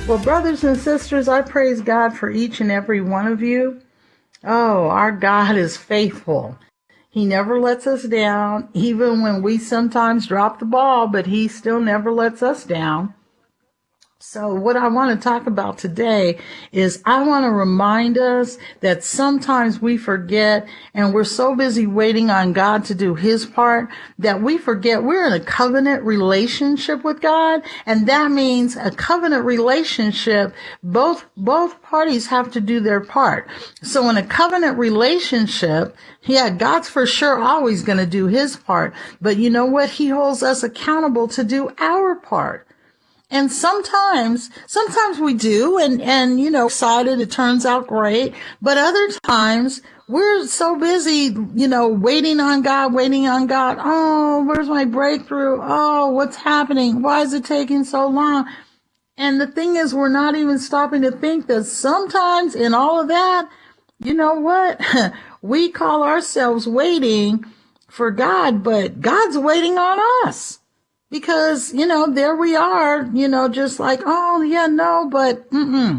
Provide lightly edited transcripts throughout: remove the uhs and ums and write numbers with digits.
Well, brothers and sisters, I praise God for each and every one of you. Oh, our God is faithful. He never lets us down, even when we sometimes drop the ball, but he still never lets us down. So what I want to talk about today is I want to remind us that sometimes we forget and we're so busy waiting on God to do his part that we forget we're in a covenant relationship with God. And that means a covenant relationship, both parties have to do their part. So in a covenant relationship, yeah, God's for sure always going to do his part. But you know what? He holds us accountable to do our part. And sometimes we do and, excited, it turns out great. But other times we're so busy, waiting on God. Oh, where's my breakthrough? Oh, what's happening? Why is it taking so long? And the thing is, we're not even stopping to think that sometimes in all of that, you know what? We call ourselves waiting for God, but God's waiting on us. Because, there we are, just like, oh, yeah, no, but,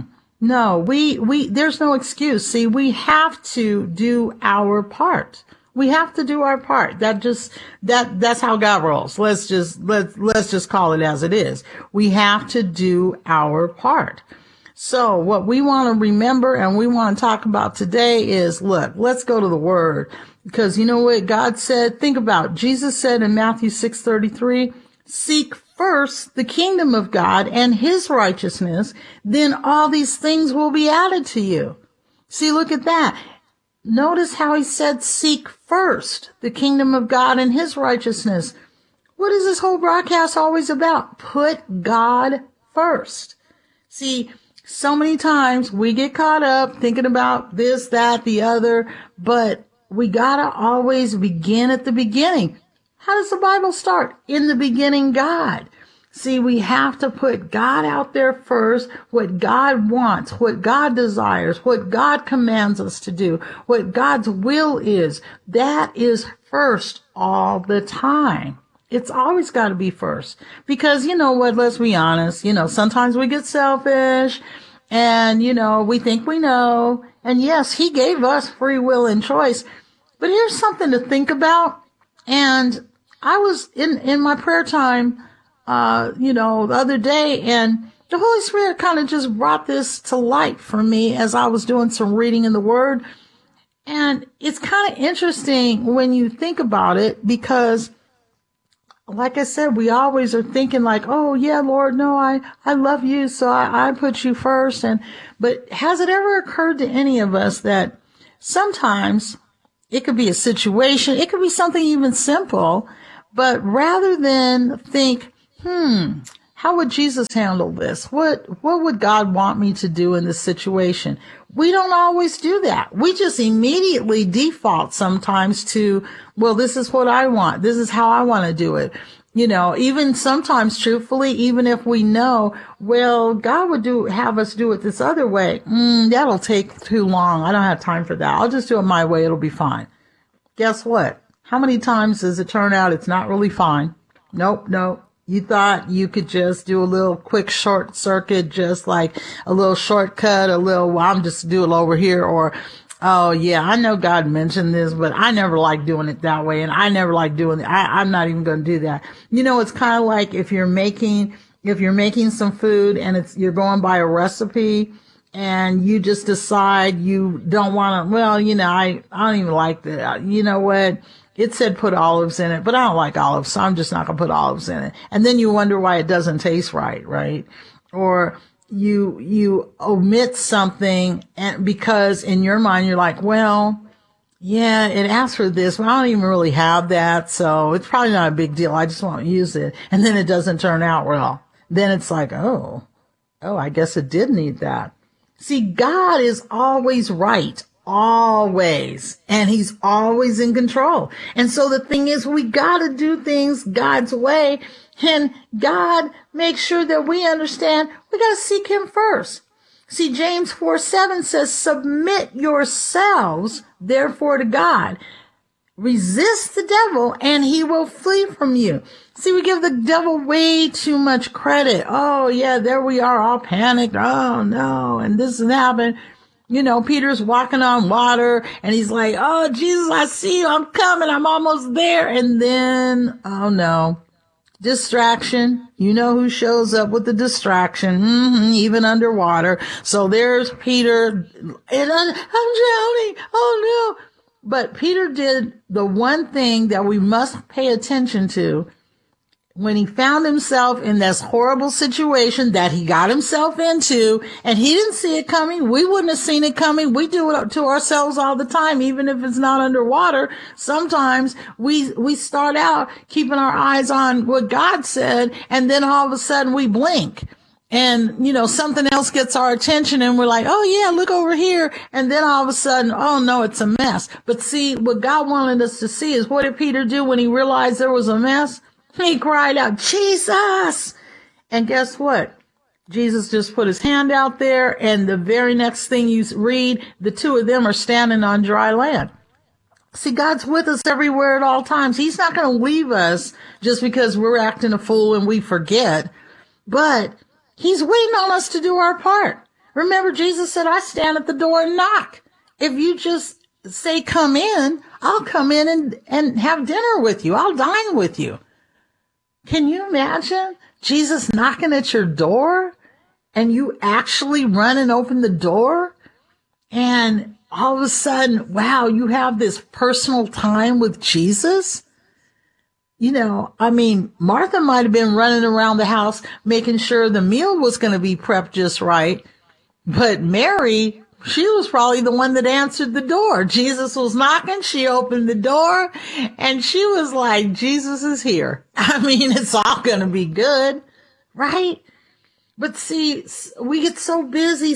no, there's no excuse. See, we have to do our part. We have to do our part. That's how God rolls. Let's just call it as it is. We have to do our part. So what we want to remember and we want to talk about today is, look, let's go to the word. Because you know what God said? Think about it. Jesus said in Matthew 6:33, seek first the kingdom of God and his righteousness, then all these things will be added to you. See, look at that. Notice how he said, seek first the kingdom of God and his righteousness. What is this whole broadcast always about? Put God first. See, so many times we get caught up thinking about this, that, the other, but we gotta always begin at the beginning. How does the Bible start? In the beginning, God. See, we have to put God out there first, what God wants, what God desires, what God commands us to do, what God's will is. That is first all the time. It's always got to be first. Because you know what, let's be honest, sometimes we get selfish and, we think we know. And yes, he gave us free will and choice. But here's something to think about. And I was in my prayer time, the other day, and the Holy Spirit kind of just brought this to light for me as I was doing some reading in the Word. And it's kind of interesting when you think about it because, like I said, we always are thinking like, oh, yeah, Lord, no, I love you, so I put you first. But has it ever occurred to any of us that sometimes it could be a situation, it could be something even simple, but rather than think, how would Jesus handle this? What would God want me to do in this situation? We don't always do that. We just immediately default sometimes to, well, this is what I want. This is how I want to do it. Even sometimes truthfully, even if we know, well, God would have us do it this other way. That'll take too long. I don't have time for that. I'll just do it my way. It'll be fine. Guess what? How many times does it turn out it's not really fine? Nope. You thought you could just do a little quick short circuit, just like a little shortcut, I'm just do it over here. Or, oh yeah, I know God mentioned this, but I never like doing it that way. And I never like doing it. I'm not even going to do that. It's kind of like if you're making some food and you're going by a recipe and you just decide you don't want to, I don't even like that. You know what? It said put olives in it, but I don't like olives, so I'm just not going to put olives in it. And then you wonder why it doesn't taste right? Or you omit something and because in your mind you're like, well, yeah, it asked for this, but I don't even really have that, so it's probably not a big deal. I just won't use it. And then it doesn't turn out well. Then it's like, oh, I guess it did need that. See, God is always right. Always. And he's always in control. And so the thing is, we got to do things God's way. And God makes sure that we understand we got to seek him first. See, James 4:7 says, submit yourselves, therefore, to God. resist the devil and he will flee from you. See, we give the devil way too much credit. Oh yeah, there we are all panicked. Oh no, and this has happened. You know, Peter's walking on water and he's like, oh Jesus, I see you. I'm coming. I'm almost there. And then, oh no, distraction. You know who shows up with the distraction, even underwater. So there's Peter and I'm drowning. Oh no. But Peter did the one thing that we must pay attention to when he found himself in this horrible situation that he got himself into, and he didn't see it coming. We wouldn't have seen it coming. We do it to ourselves all the time, even if it's not underwater. Sometimes we start out keeping our eyes on what God said, and then all of a sudden we blink. And, you know, something else gets our attention and we're like, oh yeah, look over here. And then all of a sudden, oh no, it's a mess. But see, what God wanted us to see is, what did Peter do when he realized there was a mess? He cried out, Jesus! And guess what? Jesus just put his hand out there, and the very next thing you read, the two of them are standing on dry land. See, God's with us everywhere at all times. He's not going to leave us just because we're acting a fool and we forget. But he's waiting on us to do our part. Remember, Jesus said, I stand at the door and knock. If you just say, come in, I'll come in and have dinner with you. I'll dine with you. Can you imagine Jesus knocking at your door and you actually run and open the door? And all of a sudden, wow, you have this personal time with Jesus? You know, I mean, Martha might have been running around the house making sure the meal was going to be prepped just right. But Mary, she was probably the one that answered the door. Jesus was knocking. She opened the door and she was like, Jesus is here. I mean, it's all going to be good, right? But see, we get so busy.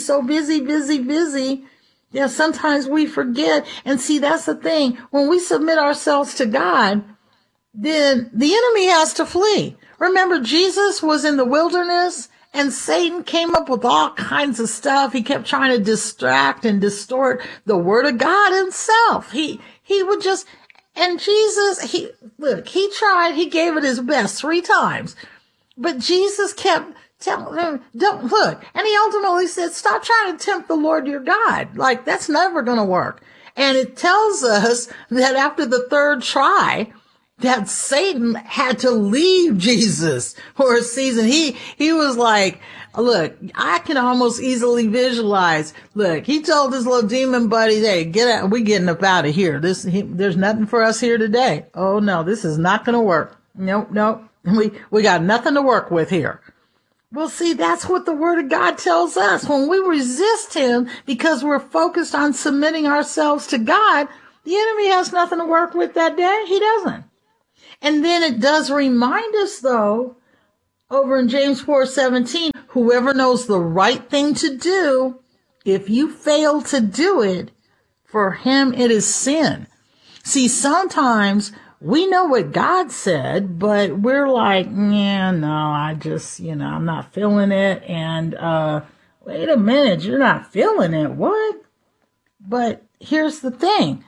Yeah, sometimes we forget. And see, that's the thing. When we submit ourselves to God, then the enemy has to flee. Remember, Jesus was in the wilderness and Satan came up with all kinds of stuff. He kept trying to distract and distort the word of God himself. He would just, and Jesus, he tried, he gave it his best 3 times, but Jesus kept telling him, don't look. And he ultimately said, stop trying to tempt the Lord your God. Like, that's never going to work. And it tells us that after the 3rd try, that Satan had to leave Jesus for a season. He was like, look, I can almost easily visualize. Look, he told his little demon buddies, hey, get out. We getting up out of here. There's nothing for us here today. Oh no, this is not going to work. Nope. We got nothing to work with here. Well, see, that's what the word of God tells us. When we resist him because we're focused on submitting ourselves to God, the enemy has nothing to work with that day. He doesn't. And then it does remind us, though, over in James 4:17, whoever knows the right thing to do, if you fail to do it, for him it is sin. See, sometimes we know what God said, but we're like, yeah, no, I just, I'm not feeling it. And wait a minute, you're not feeling it. What? But here's the thing.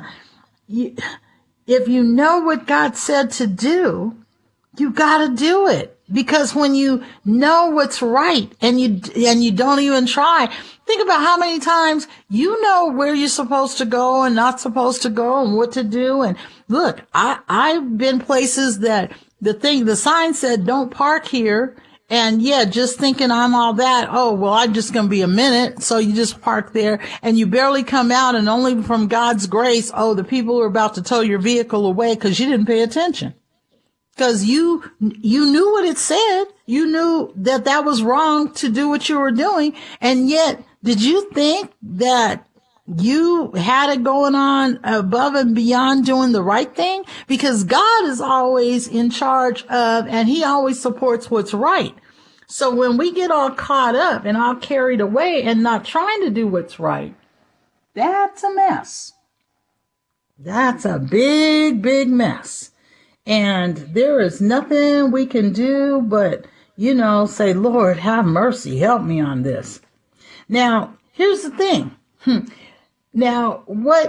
If you know what God said to do, you gotta do it. Because when you know what's right and you don't even try, think about how many times you know where you're supposed to go and not supposed to go and what to do. And look, I've been places that the sign said don't park here. And yeah, just thinking I'm all that. Oh, well, I'm just going to be a minute. So you just park there and you barely come out, and only from God's grace, oh, the people are about to tow your vehicle away because you didn't pay attention. Because you knew what it said. You knew that was wrong to do what you were doing. And yet, did you think that you had it going on above and beyond doing the right thing? Because God is always in charge of, and he always supports what's right. So when we get all caught up and all carried away and not trying to do what's right, that's a mess. That's a big, big mess. And there is nothing we can do but, say, Lord, have mercy. Help me on this. Now, here's the thing. Now, what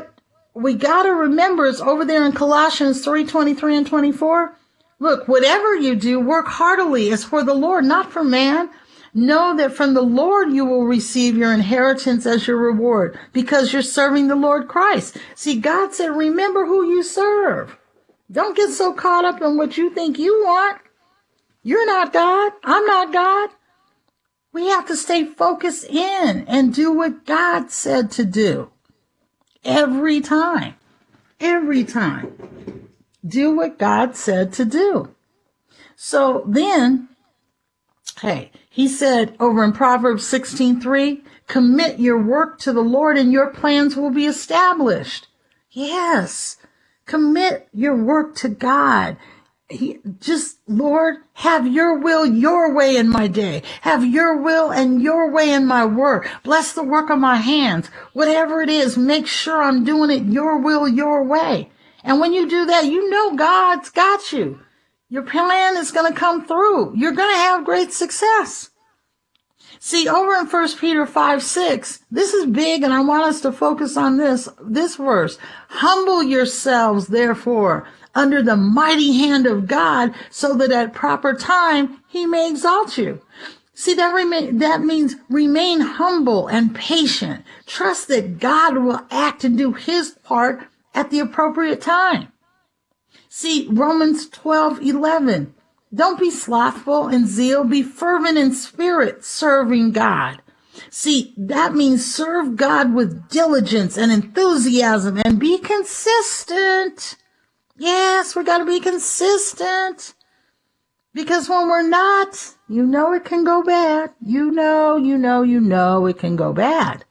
we got to remember, it's over there in Colossians 3:23 and 24. Look, whatever you do, work heartily as for the Lord, not for man. Know that from the Lord you will receive your inheritance as your reward, because you're serving the Lord Christ. See, God said, remember who you serve. Don't get so caught up in what you think you want. You're not God. I'm not God. We have to stay focused in and do what God said to do. Every time. Every time. Do what God said to do. So then, hey, he said over in Proverbs 16:3, commit your work to the Lord and your plans will be established. Yes. Commit your work to God. Lord, have your will, your way in my day. Have your will and your way in my work. Bless the work of my hands. Whatever it is, make sure I'm doing it your will, your way. And when you do that, you know God's got you. Your plan is going to come through. You're going to have great success. See, over in 1 Peter 5:6, this is big, and I want us to focus on this verse. Humble yourselves, therefore, under the mighty hand of God, so that at proper time he may exalt you. See, that means remain humble and patient. Trust that God will act and do his part at the appropriate time. See, Romans 12:11. Don't be slothful in zeal. Be fervent in spirit, serving God. See, that means serve God with diligence and enthusiasm and be consistent. Yes, we got to be consistent. Because when we're not, you know it can go bad. You know it can go bad.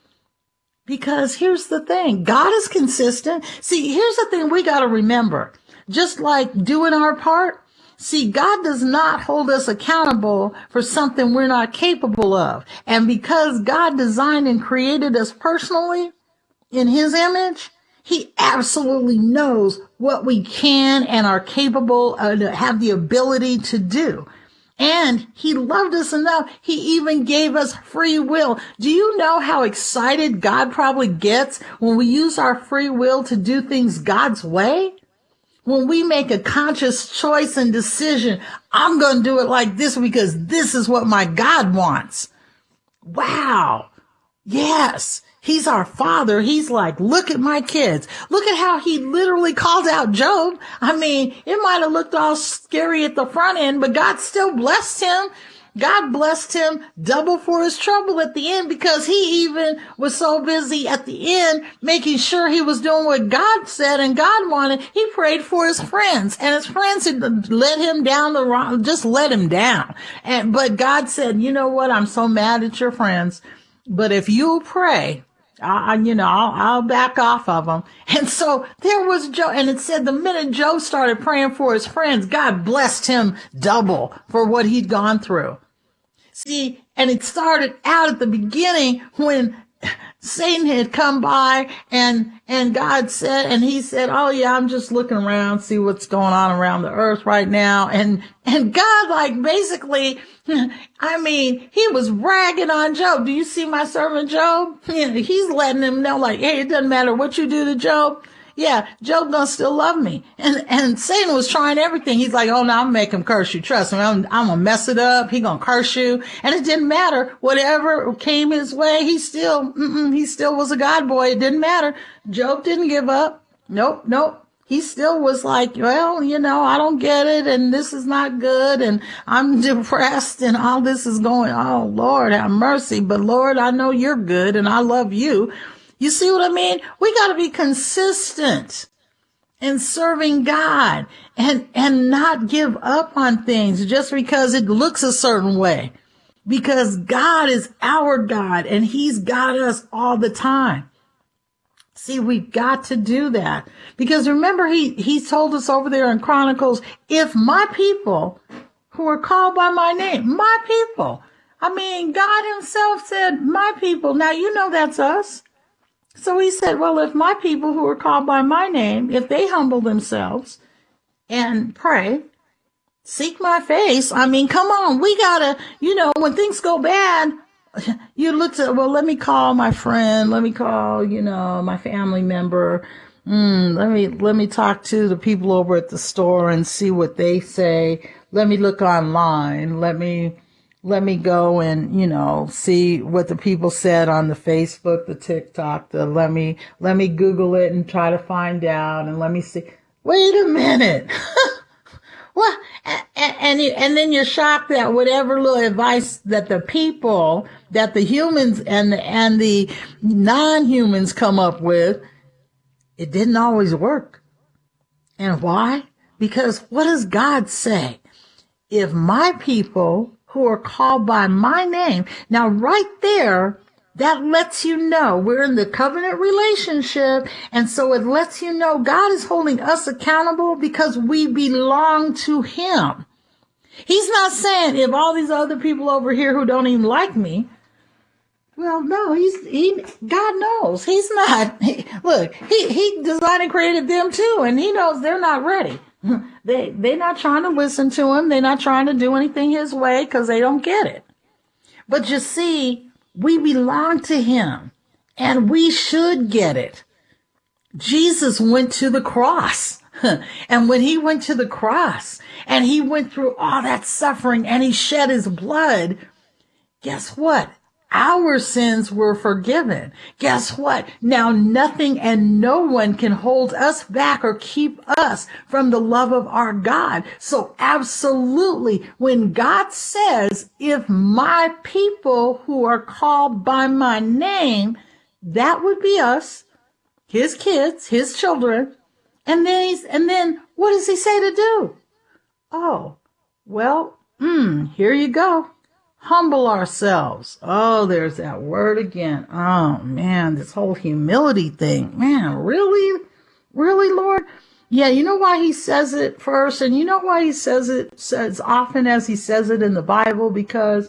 Because here's the thing. God is consistent. See, here's the thing we got to remember. Just like doing our part, see, God does not hold us accountable for something we're not capable of. And because God designed and created us personally in his image, he absolutely knows what we can and are capable of, have the ability to do. And he loved us enough. He even gave us free will. Do you know how excited God probably gets when we use our free will to do things God's way? When we make a conscious choice and decision, I'm going to do it like this because this is what my God wants. Wow. Yes. He's our father. He's like, look at my kids. Look at how he literally called out Job. I mean, it might have looked all scary at the front end, but God still blessed him. God blessed him double for his trouble at the end, because he even was so busy at the end making sure he was doing what God said and God wanted. He prayed for his friends, and his friends had let him down the wrong, just let him down. But God said, you know what? I'm so mad at your friends, but if you pray, I'll back off of them. And so there was Job. And it said the minute Job started praying for his friends, God blessed him double for what he'd gone through. See, and it started out at the beginning when Satan had come by and God said, and he said, oh yeah, I'm just looking around, see what's going on around the earth right now. And God, like, basically, I mean, he was ragging on Job. Do you see my servant Job? He's letting him know, like, hey, it doesn't matter what you do to Job. Yeah, Job gonna still love me. And Satan was trying everything. He's like, oh no, I'm gonna make him curse you. Trust me, I'm gonna mess it up. He gonna curse you. And it didn't matter. Whatever came his way, he still was a God boy. It didn't matter. Job didn't give up. Nope. He still was like, well, I don't get it, and this is not good, and I'm depressed, and all this is going, oh Lord, have mercy. But Lord, I know you're good, and I love you. You see what I mean? We got to be consistent in serving God and not give up on things just because it looks a certain way. Because God is our God and he's got us all the time. See, we've got to do that. Because remember, he told us over there in Chronicles, if my people who are called by my name, my people. I mean, God himself said, my people. Now, that's us. So he said, well, if my people who are called by my name, if they humble themselves and pray, seek my face, I mean, come on, we gotta, when things go bad, You looked at, well, let me call my friend. Let me call, my family member. Let me talk to the people over at the store and see what they say. Let me look online. Let me go and, see what the people said on the Facebook, the TikTok, let me Google it and try to find out, and let me see. Wait a minute. What? And then you're shocked that whatever little advice that that the humans and the non-humans come up with, it didn't always work. And why? Because what does God say? If my people who are called by my name, now right there, that lets you know we're in the covenant relationship. And so it lets you know God is holding us accountable because we belong to him. He's not saying if all these other people over here who don't even like me, well, no, God knows he's not. He designed and created them too. And he knows they're not ready. They're not trying to listen to him. They're not trying to do anything his way because they don't get it. But you see, we belong to him and we should get it. Jesus went to the cross. And when he went to the cross and he went through all that suffering and he shed his blood, guess what? Our sins were forgiven. Guess what? Now nothing and no one can hold us back or keep us from the love of our God. So absolutely, when God says, if my people who are called by my name, that would be us, his kids, his children. And then what does he say to do? Oh, well, here you go. Humble ourselves. Oh, there's that word again. Oh, man, this whole humility thing. Man, really? Really, Lord? Yeah, you know why he says it first? And you know why he says it as often as he says it in the Bible? Because,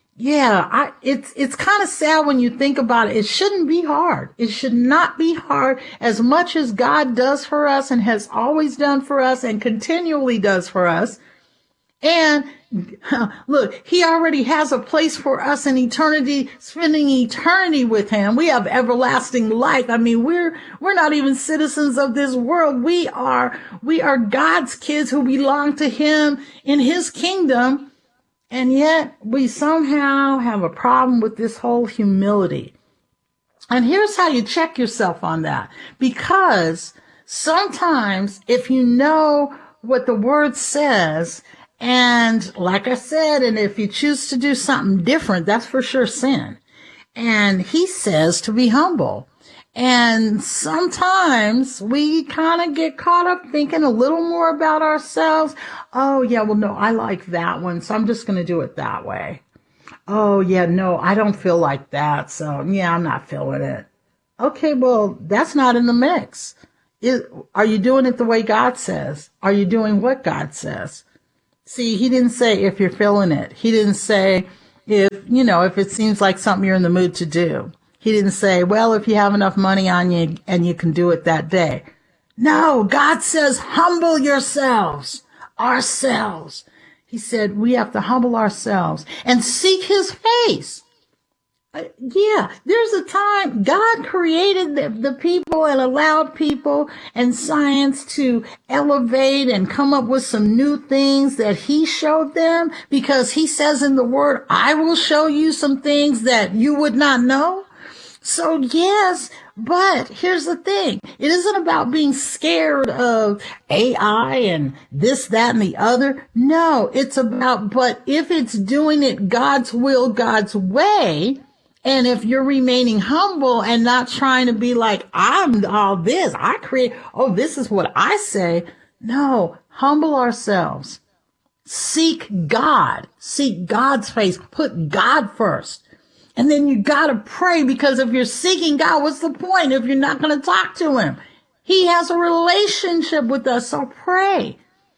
it's kind of sad when you think about it. It shouldn't be hard. It should not be hard as much as God does for us and has always done for us and continually does for us. And look, he already has a place for us in eternity, spending eternity with him. We have everlasting life. I mean, we're not even citizens of this world. We are God's kids who belong to him in his kingdom. And yet we somehow have a problem with this whole humility. And here's how you check yourself on that. Because sometimes if you know what the word says, and like I said, and if you choose to do something different, that's for sure sin. And he says to be humble. And sometimes we kind of get caught up thinking a little more about ourselves. Oh, yeah, well, no, I like that one, so I'm just going to do it that way. Oh, yeah, no, I don't feel like that, so yeah, I'm not feeling it. Okay, well, that's not in the mix. Are you doing it the way God says? Are you doing what God says? See, he didn't say if you're feeling it. He didn't say if it seems like something you're in the mood to do. He didn't say, well, if you have enough money on you and you can do it that day. No, God says, humble yourselves, ourselves. He said, we have to humble ourselves and seek his face. There's a time God created the people and allowed people and science to elevate and come up with some new things that he showed them, because he says in the word, I will show you some things that you would not know. So yes, but here's the thing. It isn't about being scared of AI and this, that, and the other. No, it's about, but if it's doing it God's will, God's way, and if you're remaining humble and not trying to be like, I'm all this, I create, this is what I say. No, humble ourselves. Seek God. Seek God's face. Put God first. And then you got to pray, because if you're seeking God, what's the point if you're not going to talk to him? He has a relationship with us, so pray.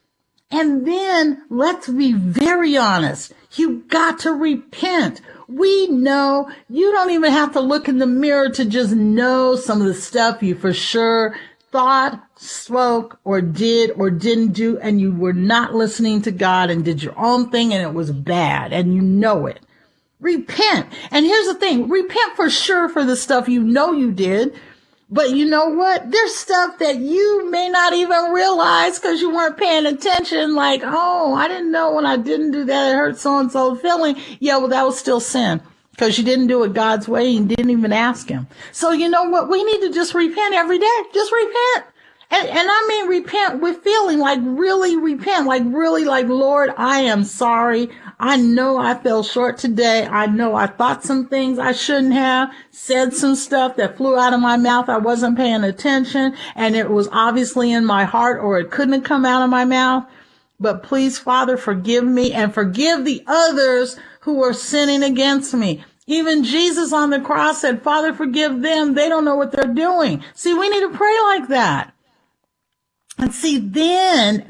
And then let's be very honest. You got to repent. We know you don't even have to look in the mirror to just know some of the stuff you for sure thought, spoke, or did or didn't do, and you were not listening to God and did your own thing and it was bad and you know it. Repent. And here's the thing. Repent for sure for the stuff you know you did. But you know what? There's stuff that you may not even realize because you weren't paying attention. Like, oh, I didn't know when I didn't do that, it hurt so-and-so's feeling. Yeah, well, that was still sin because you didn't do it God's way and didn't even ask him. So you know what? We need to just repent every day. Just repent. And I mean repent with feeling, like really repent, like really like, Lord, I am sorry. I know I fell short today. I know I thought some things I shouldn't have, said some stuff that flew out of my mouth. I wasn't paying attention and it was obviously in my heart or it couldn't have come out of my mouth. But please, Father, forgive me and forgive the others who are sinning against me. Even Jesus on the cross said, Father, forgive them. They don't know what they're doing. See, we need to pray like that. And see, then,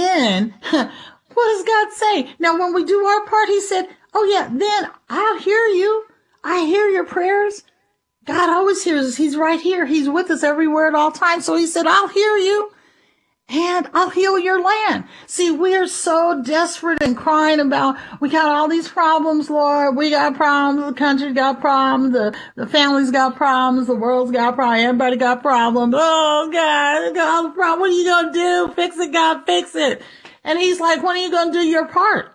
what does God say? Now, when we do our part, he said, oh yeah, then I'll hear you. I hear your prayers. God always hears us. He's right here. He's with us everywhere at all times. So he said, I'll hear you and I'll heal your land. See, we are so desperate and crying about, we got all these problems, Lord. We got problems. The country got problems. The family's got problems. The world's got problems. Everybody got problems. Oh, God, got all the problems. What are you going to do? Fix it, God, fix it. And he's like, when are you going to do your part?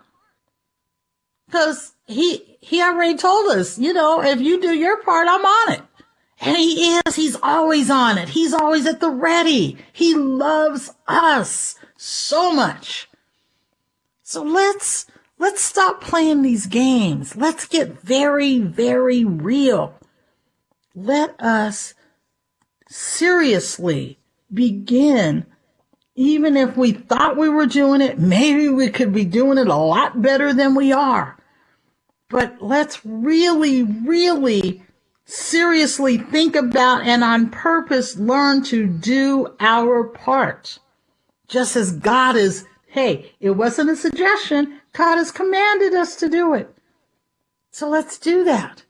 Because he already told us, you know, if you do your part, I'm on it. And he's always on it. He's always at the ready. He loves us so much. So let's stop playing these games. Let's get very, very real. Let us seriously begin. Even if we thought we were doing it, maybe we could be doing it a lot better than we are. But let's really, really seriously think about and on purpose learn to do our part. Just as God is, hey, it wasn't a suggestion. God has commanded us to do it. So let's do that.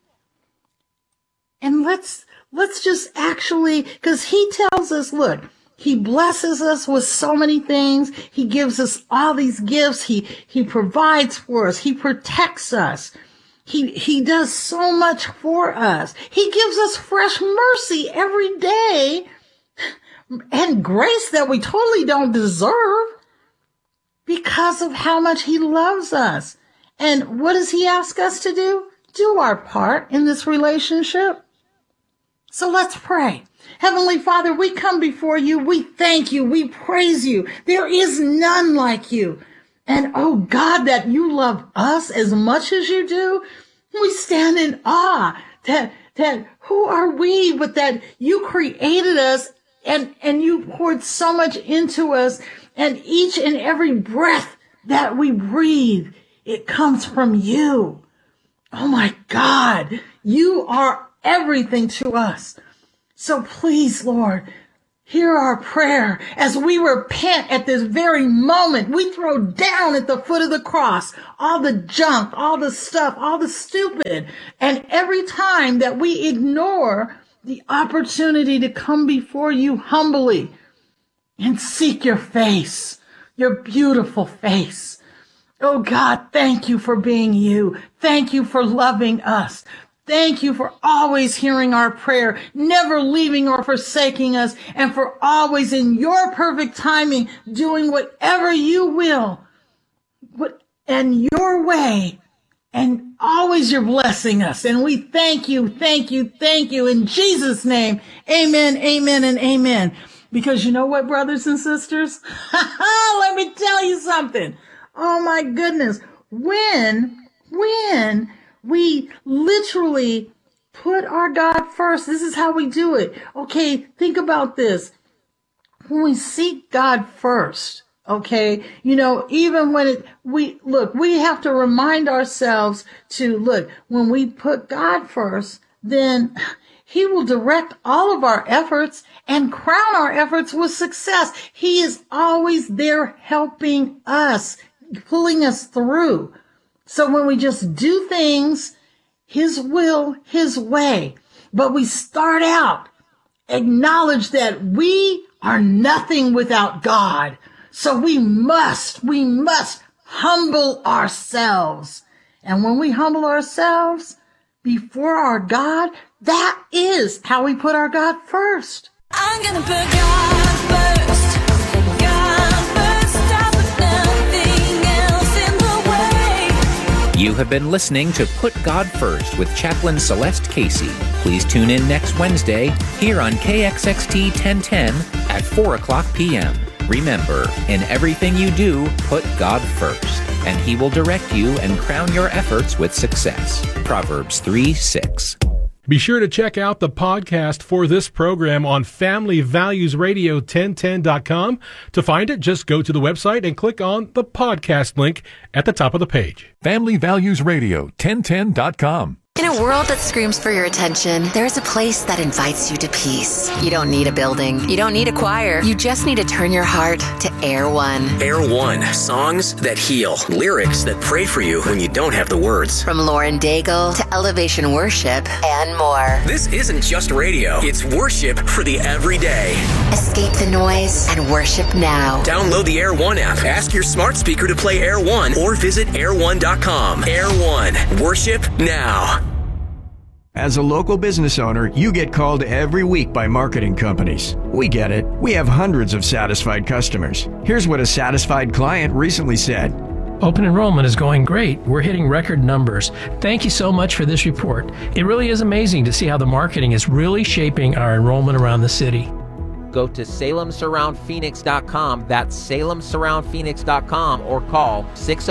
And let's just actually, because he tells us, look, he blesses us with so many things. He gives us all these gifts. He provides for us. He protects us. He does so much for us. He gives us fresh mercy every day and grace that we totally don't deserve because of how much he loves us. And what does he ask us to do? Do our part in this relationship. So let's pray. Heavenly Father, we come before you. We thank you. We praise you. There is none like you. And oh God, that you love us as much as you do. We stand in awe that who are we, but that you created us and you poured so much into us, and each and every breath that we breathe, it comes from you. Oh my God, you are everything to us. So please, Lord, hear our prayer as we repent at this very moment. We throw down at the foot of the cross all the junk, all the stuff, all the stupid. And every time that we ignore the opportunity to come before you humbly and seek your face, your beautiful face. Oh God, thank you for being you. Thank you for loving us. Thank you for always hearing our prayer, never leaving or forsaking us, and for always in your perfect timing doing whatever you will and your way, and always you're blessing us. And we thank you, thank you, thank you. In Jesus' name, amen, amen, and amen. Because you know what, brothers and sisters? Let me tell you something. Oh my goodness. When we literally put our God first, this is how we do it. Okay, think about this. When we seek God first, okay, you know, even when we have to remind ourselves to look, when we put God first, then he will direct all of our efforts and crown our efforts with success. He is always there helping us, pulling us through. So when we just do things his will, his way, but we start out, acknowledge that we are nothing without God. So we must humble ourselves And when we humble ourselves before our God, that is how we put our God first. I'm gonna put God first. God first. I put nothing else in the way. You have been listening to Put God First with Chaplain Celeste Casey. Please tune in next Wednesday here on KXXT 1010 at 4 o'clock p.m. Remember, in everything you do, put God first, and He will direct you and crown your efforts with success. Proverbs 3:6. Be sure to check out the podcast for this program on FamilyValuesRadio1010.com. To find it, just go to the website and click on the podcast link at the top of the page. FamilyValuesRadio1010.com. In a world that screams for your attention, there's a place that invites you to peace. You don't need a building. You don't need a choir. You just need to turn your heart to Air One. Air One, songs that heal, lyrics that pray for you when you don't have the words. From Lauren Daigle to Elevation Worship and more. This isn't just radio, it's worship for the everyday. Escape the noise and worship now. Download the Air One app, ask your smart speaker to play Air One, or visit air1.com. Air One, worship now. As a local business owner, you get called every week by marketing companies. We get it. We have hundreds of satisfied customers. Here's what a satisfied client recently said. Open enrollment is going great. We're hitting record numbers. Thank you so much for this report. It really is amazing to see how the marketing is really shaping our enrollment around the city. Go to SalemSurroundPhoenix.com. That's SalemSurroundPhoenix.com, or call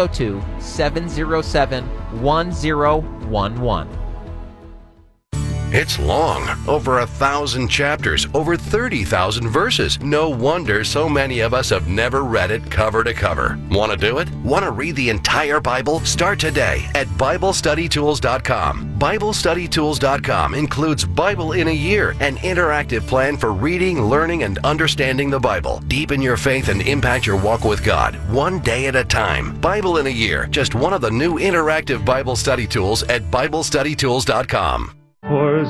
602-707-1011. It's long, over 1,000 chapters, over 30,000 verses. No wonder so many of us have never read it cover to cover. Want to do it? Want to read the entire Bible? Start today at BibleStudyTools.com. BibleStudyTools.com includes Bible in a Year, an interactive plan for reading, learning, and understanding the Bible. Deepen your faith and impact your walk with God, one day at a time. Bible in a Year, just one of the new interactive Bible study tools at BibleStudyTools.com. For